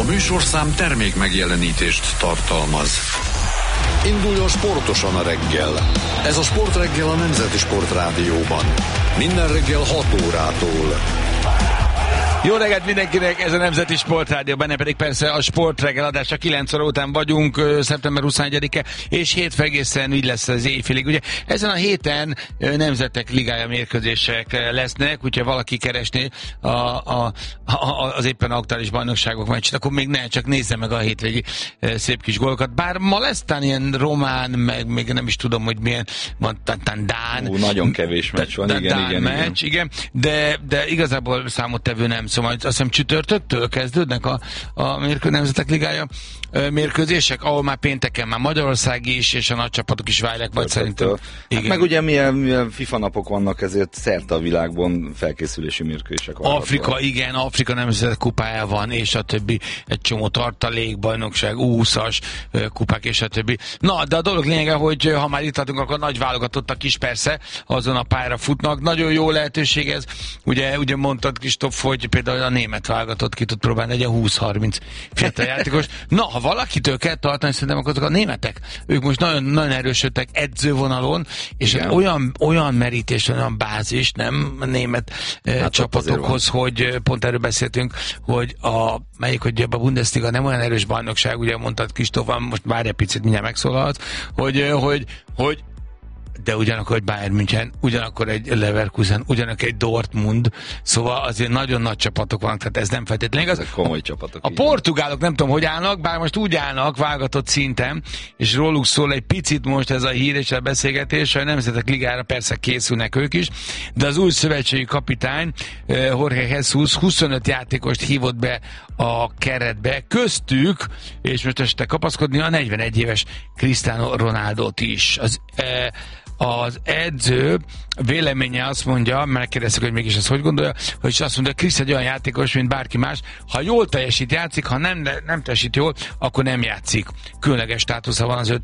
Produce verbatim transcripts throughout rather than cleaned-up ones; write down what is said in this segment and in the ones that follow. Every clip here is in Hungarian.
műsorszám termék megjelenítést tartalmaz. Induljon sportosan a reggel. Ez a Sportreggel a Nemzeti Sportrádióban. Minden reggel hat órától. Jó reggelt mindenkinek, ez a Nemzeti Sportrádió, benne pedig persze a Sportreggel adása, kilenc óra után vagyunk, szeptember huszonegyedike, és hétfő egészen így lesz az éjfélig. Ugye ezen a héten Nemzetek Ligája mérkőzések lesznek, úgyha valaki keresné a, a, a, az éppen aktuális bajnokságok meccsét, akkor még ne, csak nézze meg a hétvégi szép kis gólokat. Bár ma lesz tán ilyen román, meg még nem is tudom, hogy milyen, van tán dán. Ú, nagyon kevés meccs van, igen, dán igen, meccs, igen. De, de igazából számottevő nem. Szóval azt hiszem csütörtöktől kezdődnek a, a mérkő, Nemzetek Ligája mérkőzések, ahol már pénteken már Magyarország is, és a nagy csapatok is várják, vagy szerintem. Hát meg ugye milyen, milyen FIFA napok vannak, ezért szerte a világban felkészülési mérkőzések vannak. Afrika, igen, Afrika Nemzetek Kupája van, és a többi, egy csomó tartalékbajnokság, U húszas kupák, és a többi. Na, de a dolog lényege, hogy ha már itt adunk, akkor nagy válogatottak is persze azon a pályára futnak. Nagyon jó lehetőség ez. Ugye, ugye mondtad, Kristóf, hogy például a német válogatott ki tud próbálni, egy a húsz-harminc fiatal játékos. Na, ha valakitől kell tartani, szerintem akkor azok a németek. Ők most nagyon, nagyon erősödtek edzővonalon, és olyan, olyan merítés, olyan bázis, nem a német hát csapatokhoz, hogy pont erről beszéltünk, hogy a, melyik, hogy a Bundesliga nem olyan erős bajnokság, ugye mondtad Kristóf, most várj egy picit, mindjárt megszólalhatsz, hogy, hogy, hogy de ugyanakkor egy Bayern München, ugyanakkor egy Leverkusen, ugyanakkor egy Dortmund, szóval azért nagyon nagy csapatok vannak, tehát ez nem feltétlenül. Ezek komoly csapatok. A portugálok nem tudom, hogy állnak, bár most úgy állnak válogatott szinten, és róluk szól egy picit most ez a hír és a beszélgetés, hogy a Nemzetek Ligára persze készülnek ők is, de az új szövetségi kapitány, Jorge Jesus huszonöt játékost hívott be a keretbe, köztük, és most este kapaszkodni, a negyvenegy éves Cristiano Ronaldot is. Az, e, az edző véleménye azt mondja, megkérdeztük, hogy mégis ezt hogy gondolja, hogy azt mondja, Krisz egy olyan játékos, mint bárki más, ha jól teljesít, játszik, ha nem, nem teljesít jól, akkor nem játszik. Különleges státusza van az öt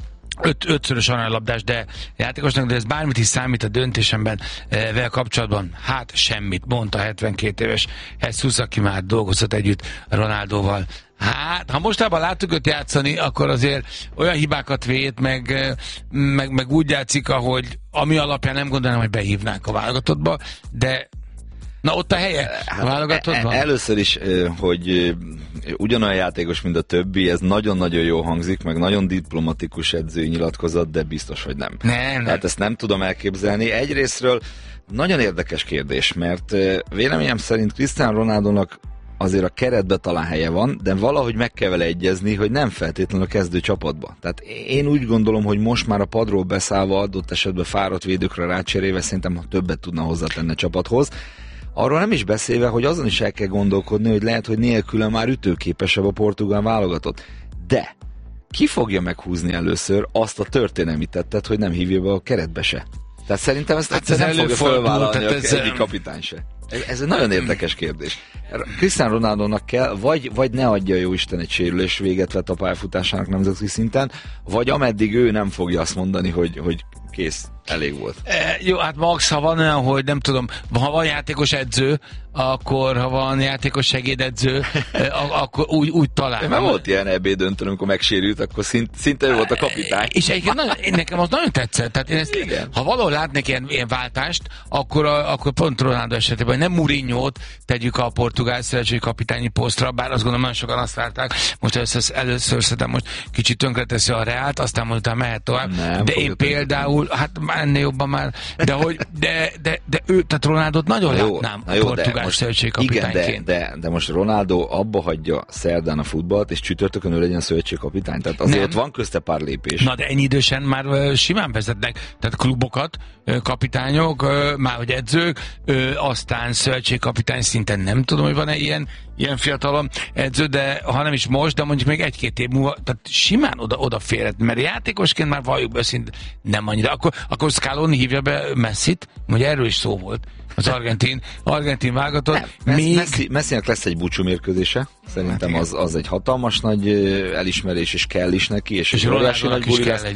Öt, ötszörös aranylabdás, de játékosnak, de ez bármit is számít a döntésemben e, vel kapcsolatban, hát semmit, mondta hetvenkét éves Jesus, aki már dolgozott együtt Ronaldóval. Hát, ha mostában láttuk őt játszani, akkor azért olyan hibákat vét, meg, meg, meg úgy játszik, ahogy ami alapján nem gondolom, hogy behívnánk a válogatottba, de na, ott a helye a válogatottban? Először is, hogy ugyanolyan játékos, mint a többi, ez nagyon-nagyon jó hangzik, meg nagyon diplomatikus edzői nyilatkozat, de biztos, hogy nem. Nem, nem. Tehát ezt nem tudom elképzelni. Egyrésztről nagyon érdekes kérdés, mert véleményem szerint Cristiano Ronaldónak azért a keretbe talán helye van, de valahogy meg kell vele egyezni, hogy nem feltétlenül a kezdő csapatba. Tehát én úgy gondolom, hogy most már a padról beszállva, adott esetben fáradt védőkre rácserélve, szerintem többet tudna hozzátenni a csapathoz. Arról nem is beszélve, hogy azon is el kell gondolkodni, hogy lehet, hogy nélküle már ütőképesebb a portugál válogatott. De ki fogja meghúzni először azt a történelmi tettet, hogy nem hívja be a keretbe se? Tehát szerintem ezt hát ez nem fogja fölvállalni ez egyik kapitány se. Ez, ez egy nagyon érdekes kérdés. Cristiano Ronaldónak kell, vagy, vagy ne adja jó Isten egy sérülés véget vett a pályafutásának nemzetközi szinten, vagy ameddig ő nem fogja azt mondani, hogy, hogy kész, elég volt. E, jó, hát max, ha van olyan, hogy nem tudom, ha van játékos edző, akkor ha van játékos segédedző, akkor úgy, úgy talán. Mert volt ilyen ebédöntőn, amikor megsérült, akkor szint, szinte ő volt a kapitány. És egyébként nagyon, nekem az nagyon tetszett. Tehát én ezt, ha valahol látnék ilyen, ilyen váltást, akkor, a, akkor pont Ronaldo esetében nem Mourinho-t tegyük a portugál szövetségi kapitányi posztra, bár azt gondolom, nagyon sokan azt várták. Most először, először szerintem most kicsit tönkreteszi a Reált, aztán mondta, mehet tovább. Nem, de én például, hát ennél jobban már, de hogy, de, de, de ő, tehát Ronaldot nagyon jó, látnám a portugál szövetségkapitányként. Igen, de, de, de most Ronaldo abba hagyja szerdán a futballt, és csütörtökön ő legyen szövetségkapitány. Tehát azért nem. Ott van közte pár lépés. Na, de ennyi idősen már uh, simán vezetnek, tehát klubokat, uh, kapitányok, uh, már hogy edzők, uh, aztán szövetségkapitány szinten nem tudom, hogy van-e ilyen, ilyen fiatalom edző, de ha nem is most, de mondjuk még egy-két év múlva, tehát simán oda, odaférhet, mert játékosként már valljuk be szint nem annyira. Akkor, akkor Scaloni hívja be Messit, ugye erről is szó volt. Az argentin, argentin válogatott. Még... Messi, Messinek lesz egy búcsú mérkőzése. Szerintem az, az egy hatalmas nagy elismerés, és kell is neki, és, és egy óriási nagy buli lesz.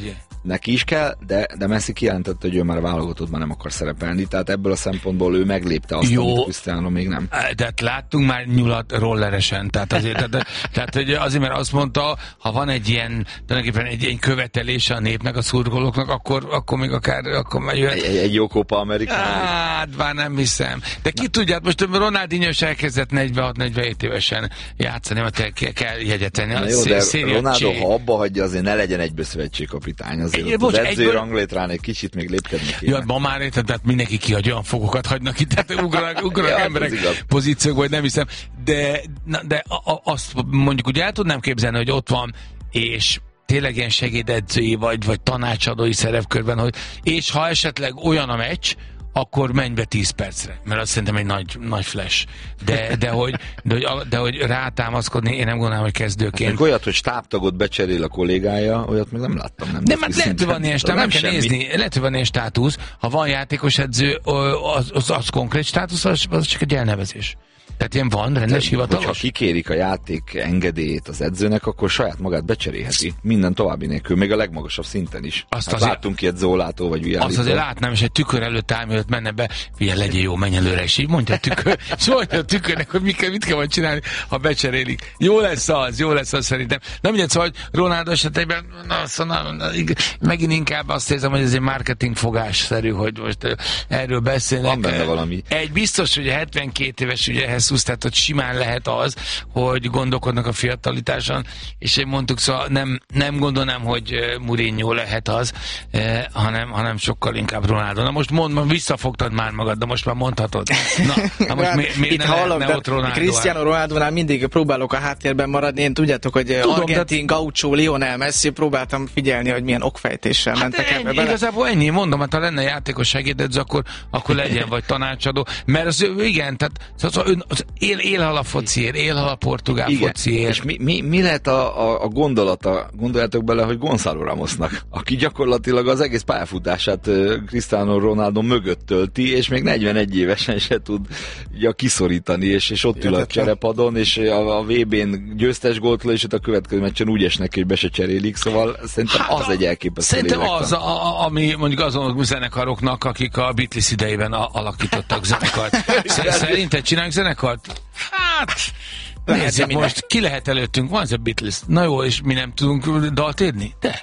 neki is kell, de, de Messi kijelentette, hogy ő már a válogatottban nem akar szerepelni, tehát ebből a szempontból ő meglépte azt, jó, amit Cristiano még nem. De hát láttunk már nyulat rolleresen, tehát azért, tehát, tehát hogy azért, mert azt mondta, ha van egy ilyen, tulajdonképpen egy ilyen követelése a népnek, a szurkolóknak, akkor, akkor még akár, akkor már jöhet. Egy, egy jó Copa America. Hát, már nem hiszem. De ki tudja, most Ronaldinho is elkezdett negyvenhat negyvenhét évesen játszani, mert kell, kell jegyet tenni. Na jó, de Ronaldo, ha abba hagyja, azért ne legyen egyből szövetségkapitány. Azért egy, bocs, az edzői egy, ranglétrán egy kicsit még lépkedni kéne. Ja, ma már érted, tehát mindenki kihagy, olyan fogokat hagynak itt, tehát ugranak, ugranak ja, emberek pozíciókba, hogy nem hiszem. De, na, de a, a, azt mondjuk úgy el tudnám képzelni, hogy ott van, és tényleg ilyen segédedzői vagy, vagy tanácsadói szerepkörben, hogy és ha esetleg olyan a meccs, akkor menj be tíz percre, mert azt szerintem egy nagy, nagy flash. De, de, hogy, de, hogy, de hogy rátámaszkodni, én nem gondolom, hogy kezdőként. Hát olyat, hogy stábtagot becserél a kollégája, olyat még nem láttam. Nem, nem, mert lehet, hogy van ilyen státusz, nem kell nézni, lehet, hogy van ilyen státusz, ha van játékos edző, az, az, az konkrét státusz, az, az csak egy elnevezés. Tehát ilyen van, rendes de, hivatalos? Ha kikérik a játék engedélyét az edzőnek, akkor saját magát becserélheti. Minden további nélkül, még a legmagasabb szinten is. Azt hát azért, láttunk ilyet Zólától, vagy Viálitól. Azt azért látnám, és egy tükör előtt áll, mielőtt menne be, figyelj, legyél jó, menj előre, és így mondja a tükör, és mondja a tükörnek, hogy mit kell, mit kell majd csinálni, ha becserélik. Jó lesz az, jó lesz az szerintem. Nem ugye, szóval, hogy Ronaldo esetében, na, szóval, na, megint inkább azt érzem, hogy ez egy marketing fogásszerű, hogy most erről beszélnek. Van benne valami. Egy biztos, hogy a hetvenkét éves ugye Jesus, tehát hogy simán lehet az, hogy gondolkodnak a fiatalitáson, és én mondtuk, szóval nem, nem gondolnám, hogy Mourinho lehet az, eh, hanem, hanem sokkal inkább Ronaldo. Na most mondd, mondd, visszafogtad már magad, de most már mondhatod. Na, na most mi, mi itt ne hallom, lehetne ott Ronaldo? Cristiano Ronaldonál mindig próbálok a háttérben maradni. Én tudjátok, hogy Tudom, Argentin, de... Gaucho, Lionel Messi, próbáltam figyelni, hogy milyen okfejtéssel hát mentek ebbe bele. Igazából ennyi, mondom, hát ha lenne játékos segédedző, akkor, akkor legyen, vagy tanácsadó. Mert az, igen, tehát az, az él, élhal a fociért, élhal a portugál igen. fociért. És mi, mi, mi lehet a, a, a gondolata, gondoljátok bele, hogy Gonzalo Ramosnak, aki gyakorlatilag az egész pályafutását uh, Cristiano Ronaldo mögött tölti, és még negyvenegy évesen se tud ja, kiszorítani, és, és ott ül a cserepadon, és a, a vé bén győztes gólt lő, és a következő meccsen úgy esnek, hogy be se cserélik, szóval szerintem hát az a, egy elképesztő Szerintem lélektan. az, a, a, ami mondjuk azon zenekaroknak, akik a Beatles idejében a, alakítottak zenekart. Szerinted csinálunk zenekart? Hát... Nézzük most, ki lehet előttünk? Van ez a Beatles. Na jó, és mi nem tudunk dalt írni? De...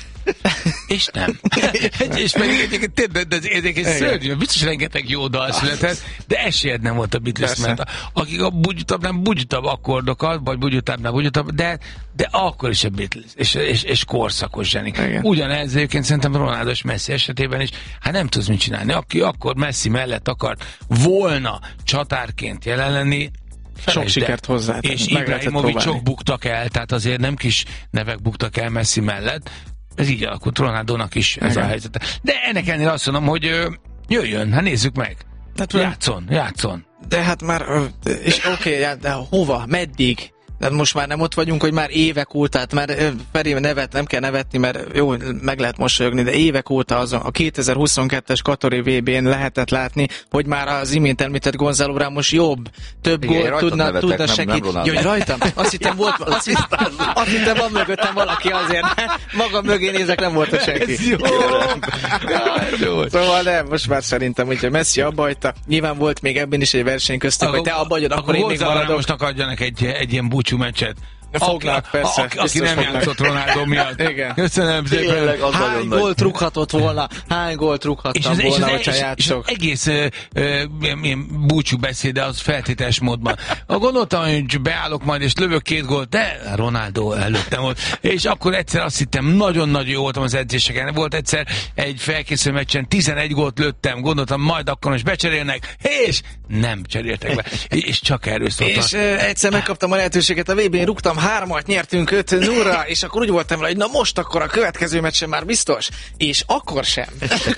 és nem. és pedig egyébként de ez egyébként szörnyű, biztos rengeteg jó dal született, de esélyed nem volt a Beatles, mert akik a bugyutabbnál bugyutabb akkordokat, vagy bugyutabbnál bugyutabb, de, de akkor is a Beatles, és, és, és korszakos zsenik. Ugyanez egyébként szerintem Ronaldo és Messi esetében is, hát nem tudsz mit csinálni. Aki akkor Messi mellett akart volna csatárként jelen lenni, sok sikert hozzá. És Ibrahimovicsok buktak el, tehát azért nem kis nevek buktak el Messi mellett. Ez így alakult Ronaldónak is ez igen. a helyzet. De ennek ennél azt mondom, hogy ö, jöjjön, hát nézzük meg. Hát, játszon, játszon. De hát már, és oké, okay, de hova, meddig? De most már nem ott vagyunk, hogy már évek óta, tehát már Feri nevet, nem kell nevetni, mert jó, meg lehet mosolyogni, de évek óta az a kétezer-huszonkettes Katari vé bén lehetett látni, hogy már az imént említett Gonzalo Ramos jobb, több gólt tudna, tudna segíteni. Jó, rajtam? Azt hittem, volt, azt hittem, azt hittem van mögöttem valaki azért, maga mögé nézek, nem volt a senki. Ez jó. jó. Szóval nem, most már szerintem, hogyha Messi abba hagyta, nyilván volt még ebben is egy verseny köztük, hogy te abba hagyod, akkor én még maradok. Ramosnak adjanak egy, egy ilyen búcsú meccset. Foglak, persze. A, a, aki nem foglak. Játszott Ronaldo miatt. Igen. Köszönöm szépen. Hány gólt rúghatott volna? Hány gólt rúghattam volna, hogyha játszok? És az egész uh, uh, búcsú beszéde az feltételes módban. Gondoltam, hogy beállok majd és lövök két gólt, de Ronaldo előttem volt. És akkor egyszer azt hittem, nagyon-nagyon jó voltam az edzéseken. Volt egyszer egy felkészülő meccsen, tizenegy gólt lőttem, gondoltam, majd akkor most becserélnek, és nem cseréltek be. És csak erről szóltam. És uh, egyszer megkaptam a lehetőséget a vé bén, rúgtam hármat, nyertünk öt nullra, és akkor úgy voltam vele, hogy na most akkor a következő meccsen már biztos, és akkor sem.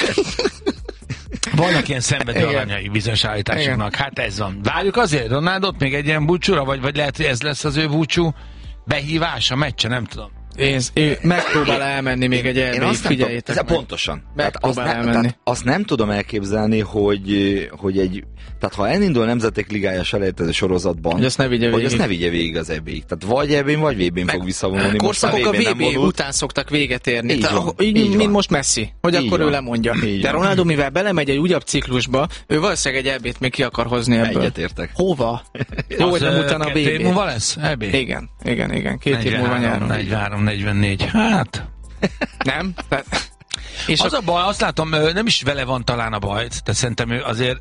Vannak ilyen szenvedő alanyai bizonyos állításoknak. Hát ez van. Várjuk azért Ronaldot még egy ilyen búcsúra, vagy, vagy lehet, hogy ez lesz az ő búcsú behívás a meccse, nem tudom. Én, én megpróbál elmenni még egy elméig, figyeljétek meg. Pontosan. Megpróbál azt, elmenni. ne, tehát azt nem tudom elképzelni, hogy, hogy egy, tehát ha elindul Nemzetek Ligája selejtező sorozatban, hogy azt ne vigye hogy végig. azt ne vigye végig az é bé-ig. Tehát vagy é bén, vagy vé bén fog visszavonulni. Korszakok a vé bé után szoktak véget érni. Így Tehát, van, így, így mint van. most Messi, hogy Így akkor van. ő lemondja. Így De van. Ronaldo, mivel belemegy egy újabb ciklusba, ő valószínűleg egy é bét még ki akar hozni ebből. Egyetértek. Hova? Jó, hogy nem utána a kettő vé év bé. múlva lesz? é bé? Igen, igen, igen. Két év múlva nyáron. negyvenhárom negyvennégy. Hát... Nem? Tehát, és az a baj, azt látom, nem is vele van talán a baj, tehát szerintem ő azért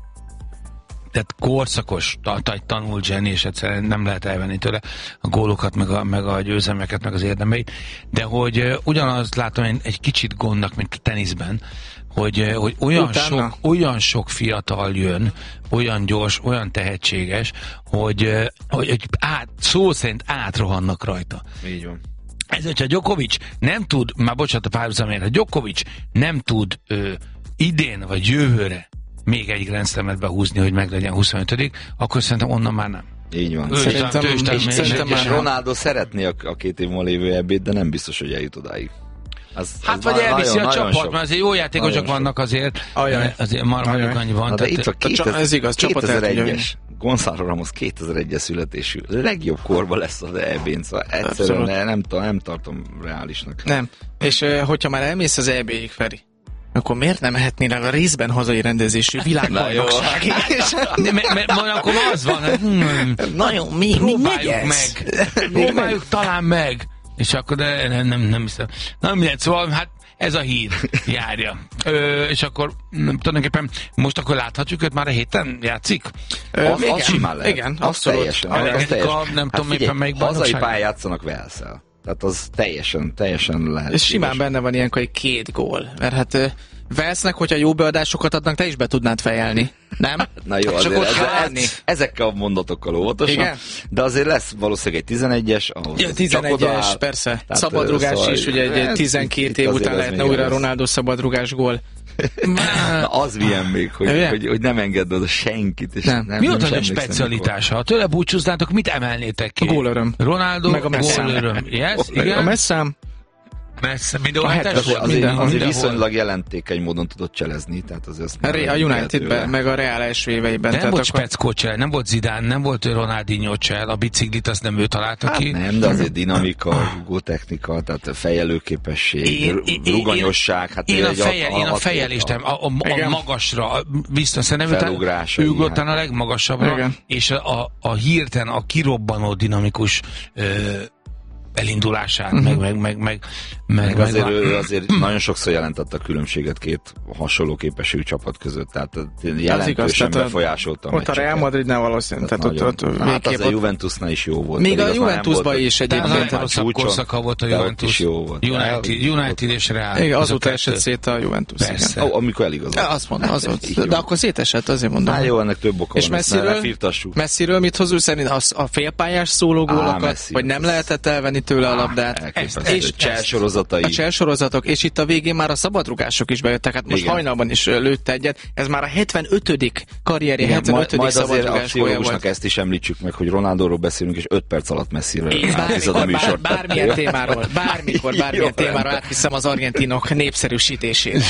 tehát korszakos, egy tanult zseni, és egyszerűen nem lehet elvenni tőle a gólokat, meg a, meg a győzelmeket, meg az érdemeit, de hogy uh, ugyanazt látom én egy kicsit gondnak, mint a teniszben, hogy, uh, hogy olyan, sok, olyan sok fiatal jön, olyan gyors, olyan tehetséges, hogy, uh, hogy, hogy át, szó szerint átrohannak rajta. Így van. Ez, hogyha Djokovic nem tud, már bocsánat a párhuzamért, ha Djokovic nem tud ö, idén vagy jövőre még egy Grand Slamet behúzni, hogy meglegyen huszonötödik, akkor szerintem onnan már nem. Így van. Szerintem, szerintem, és, szerintem és, és Ronaldo szeretné a, a két év múlva lévő é bét, de nem biztos, hogy eljut odáig. Az, hát az vagy nagyon, elviszi nagyon, a nagyon csapat, sok. mert azért jó játékosok vannak azért, Ajaj. azért mar vagyok annyiban. Na, de itt a ez igaz, kétezer-egyes Gonzalo Ramos kétezer-egyes születésű legjobb korban lesz az é bén, szóval egyszerűen nem, nem, nem tartom reálisnak. Nem. És hogyha már elmész az é béig, Feri, akkor miért nem mehetnél a részben hazai rendezésű világbajnokság? Mert akkor az van, na jó, még próbáljuk meg, próbáljuk talán meg, és akkor de nem, nem, nem hiszem. Na mindegy, szóval hát ez a hír járja. Ö, és akkor nem, tulajdonképpen most akkor láthatjuk őt már a héten játszik? Ö, az, az simán lehet. Igen, az abszolút. Teljesen, az az teljesen. A, nem hát tudom figyelj, éppen melyik hazai bajnokság. pályán játszanak Velszel. Tehát az teljesen, teljesen lehet. És simán benne van ilyenkor egy két gól. Mert hát Velsznek, hogyha jó beadásokat adnak, te is be tudnád fejelni. Nem? Na jó, csak azért ez, ez, ezekkel a mondatokkal óvatosan. Igen? De azért lesz valószínűleg egy tizenegyes, ahhoz ja, tizenegyes, persze. Szabadrugás szóval is, ugye egy tizenkét év után lehetne újra Ronaldo szabadrugás gól. Na, az milyen még, hogy, hogy, hogy nem engedd oda senkit. És nem. Nem, mi volt a specialitása? Ha tőle búcsúznátok, mit emelnétek ki? A gólöröm. Ronaldo, meg a gólöröm. Yes, igen? A messzám. Messze, minden a hetes azért, volt? azért, Mindenhol. azért viszonylag jelentékeny módon tudott cselezni, tehát azért a Unitedben, meg a Real első éveiben. Nem volt akkor... Speckó csel, nem volt Zidane, nem volt Ronaldinho csel, a biciklit azt nem ő találta hát ki. Nem, de azért dinamika, rugótechnika, tehát fejelőképesség, ruganyosság. Hát én, a fejel, én a fejeléstem, a, a, a magasra, biztos szerintem ő ugrottan a legmagasabbra, igen. És a, a, a hirtelen a kirobbanó dinamikus ö, elindulását, uh-huh. meg, meg, meg, meg, meg, meg azért meg ő azért nagyon sokszor jelentette a különbséget két hasonló képességű csapat között, tehát jelentősen befolyásolta a ott a Real Madridnál valószínűleg, tehát, tehát ott, ott hát az a Juventusnál is jó volt. Még a Juventusban is egyébként. A rosszabb korszaka volt a Juventus. Jó volt. United, United és Real. Igen, azóta esett szét a Juventus. Persze. Oh, amikor eligazolt. Azt mondom, az volt. De akkor szétesett, azért mondom. Hát jó, ennek több oka és van, Messiről, Messiről mit hozul szerint? Az a félpályás szólógólokat, vagy nem lehetett elvenni tőle a labdát. És cselsorozatai. A cselsorozatok, és itt a végén már a szabadrugások is bejöttek. Hát most igen. Hajnalban is lőtte egyet. Ez már a hetvenötödik karrierje, igen, hetvenötödik szabadrugás gólja volt. Ezt is említsük meg, hogy Ronaldóról beszélünk, és öt perc alatt Messiről átviszed a műsort. Bár, bármilyen témáról, bármikor, bármilyen témáról átviszem az argentinok népszerűsítését.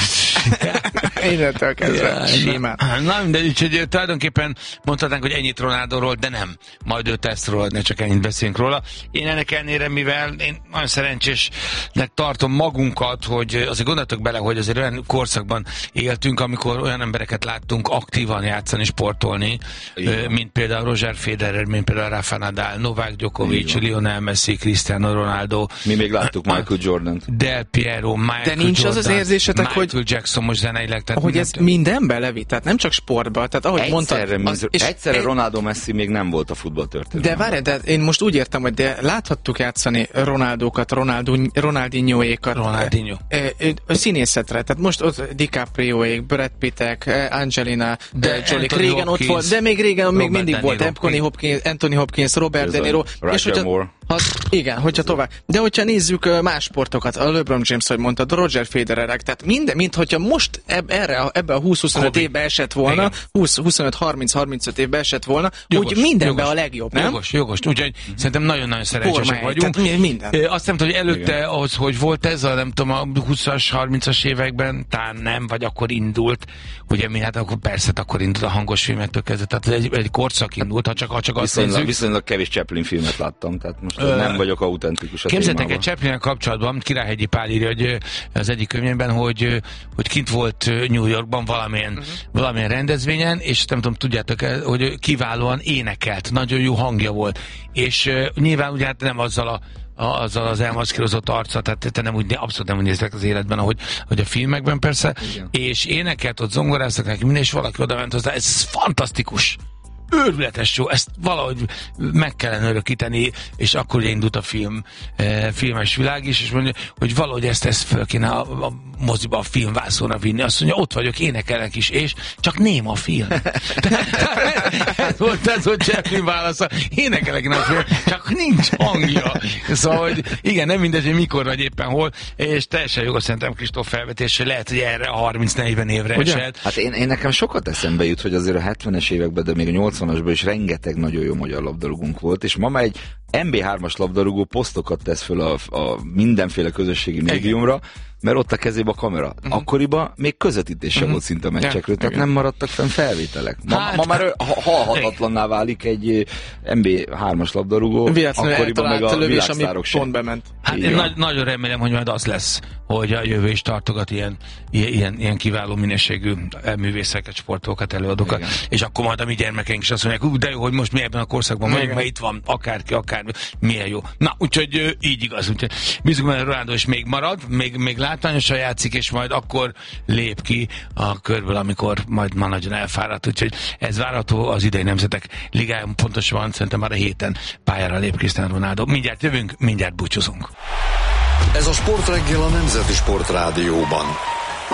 Innentől kezdve. Simán. Na mindegy, úgyhogy tulajdonképpen mondhatnánk, hogy ennyit Ronaldóról, de nem. Majd ő tesz róla, ne csak ennyit beszélünk róla. Én ennek ellenére, mivel én nagyon szerencsésnek tartom magunkat, hogy azért gondoltok bele, hogy azért olyan korszakban éltünk, amikor olyan embereket láttunk aktívan játszani, sportolni, igen. mint például Roger Federer, mint például Rafa Nadal, Novák Djokovic, Lionel Messi, Cristiano Ronaldo. Mi még láttuk Michael Jordan-t. Del Piero, Michael De nincs Jordan, az az érzésetek, Michael hogy Jackson most zeneileg. Tehát hogy ez mindenben levitt, tehát nem csak sportban, tehát ahogy egyszerre, mondtad. Az, és egyszerre egy... Ronaldo Messi még nem volt a futballtörténelem. De várj, de én most úgy értem, hogy de láthattuk játszani Ronaldókat, Ronaldo, Ronaldinhoékat. Ronaldinho. A színészetre, tehát most ott DiCaprioék, Brad Pittek, Angelina de Jolie, régen Hopkins, ott volt, de még régen Robert még mindig volt Anthony Hopkins, Anthony Hopkins, Robert De Niro, és hogyha, Ha, igen, hogyha tovább. De hogyha nézzük más sportokat, a LeBron James, hogy mondtad, Roger Federerek, tehát minden, mint hogyha most eb, erre, ebbe a húsz-huszonöt évbe esett volna, húsz-huszonöt harminc-harmincöt évbe esett volna, jogos, úgy mindenben a legjobb, nem? Jogos, jogos. Úgyhogy mm-hmm. szerintem nagyon-nagyon szerencsések vagyunk. Minden. Azt nem tudom, hogy előtte igen. ahhoz, hogy volt ez, a, nem tudom, a húszas, harmincas években, talán nem, vagy akkor indult, ugye mi hát akkor persze, akkor indult a hangos filmektől kezdve, tehát egy, egy korszak indult, ha csak, ha csak azt viszonylag, nézzük. Viszonylag kevés Chaplin filmet láttam, tehát most Ö, nem vagyok autentikus a Képzeltek egy Chaplinnel kapcsolatban, Királyhegyi Pál írja, hogy az egyik könyvében, hogy, hogy kint volt New Yorkban valamilyen, uh-huh. valamilyen rendezvényen, és nem tudom, tudjátok, hogy kiválóan énekelt, nagyon jó hangja volt, és uh, nyilván ugye hát nem azzal a azzal az elmaszkírozott arca, tehát te nem úgy, abszolút nem úgy néztek az életben, ahogy, ahogy a filmekben persze, igen. És énekelt, ott zongoráztak neki minden, és valaki oda ment hozzá, ez fantasztikus! Őrületes jó, ezt valahogy meg kellene örökíteni, és akkor ugye indult a film, eh, filmes világ is, és mondja, hogy valahogy ezt, ezt föl kéne a, a moziba, a filmvászóra vinni. Azt mondja, ott vagyok, énekelek is, és csak ném a film. ez volt, ez volt Chaplin válasza, énekelek nem a film, csak nincs hangja. Szóval, hogy igen, nem mindegy, hogy mikor vagy éppen hol, és teljesen jogos szerintem Kristóf felvetés, hogy lehet, hogy erre a harminc-negyven évre esett. Hát én, én nekem sokat eszembe jut, hogy azért a hetvenes években, de még a nyolcvanasban is rengeteg nagyon jó magyar labdarúgónk volt, és ma már egy en bé hármas labdarúgó posztokat tesz föl a, a mindenféle közösségi médiumra, mert ott a kezébe a kamera. Uh-huh. Akkoriban még közvetítése uh-huh. volt szinte a meccsekről, tehát igen. nem maradtak fenn felvételek. Ma, hát, ma már halhatatlanná válik egy en bé hármas labdarúgó, akkoriban meg a világsztárok sem. Bement. Hát én nagy, nagyon remélem, hogy majd az lesz, hogy a jövő is tartogat ilyen, ilyen, ilyen kiváló minőségű művészeket, sportolókat, előadókat, igen. és akkor majd a mi gyermekeink is azt mondják, de jó, hogy most mi ebben a korszakban vagyunk, mert itt van akárki, akármi, milyen jó. Na, úgyhogy így igaz, úgyhogy bízunk benne, Ronaldo is még marad, még, még látványosan játszik, és majd akkor lép ki a körből, amikor majd már nagyon elfáradt, úgyhogy ez várható az idei Nemzetek Ligájában, pontosan szerintem már a héten pályára lép Cristiano Ronaldo. Mindjárt jövünk, mindjárt búcsúzunk. Ez a Sportreggel a Nemzeti Sport Rádióban.